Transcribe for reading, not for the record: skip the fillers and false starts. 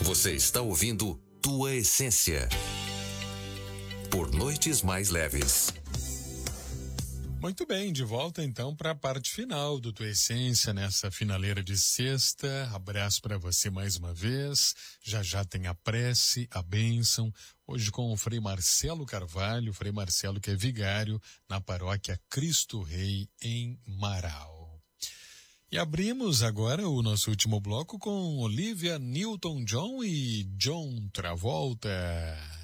Você está ouvindo Tua Essência por Noites Mais Leves. Muito bem, de volta então para a parte final do Tua Essência nessa finaleira de sexta. Abraço para você mais uma vez. Já já tem a prece, a bênção. Hoje com o Frei Marcelo Carvalho, Frei Marcelo que é vigário na paróquia Cristo Rei em Marau. E abrimos agora o nosso último bloco com Olivia Newton-John e John Travolta.